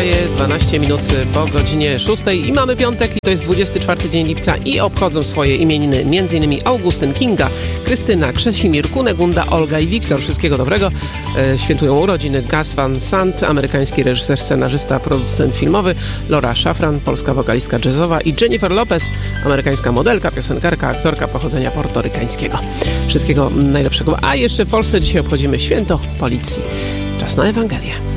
wstaje 12 minut po godzinie 6 i mamy piątek i to jest 24 dzień lipca i obchodzą swoje imieniny m.in. Augustyn, Kinga, Krystyna, Krzesimir, Kunegunda, Olga i Wiktor. Wszystkiego dobrego. Świętują urodziny Gus Van Sant, amerykański reżyser, scenarzysta, producent filmowy, Laura Schafran, polska wokalistka jazzowa i Jennifer Lopez, amerykańska modelka, piosenkarka, aktorka pochodzenia portorykańskiego. Wszystkiego najlepszego. A jeszcze w Polsce dzisiaj obchodzimy święto policji. Czas na Ewangelię.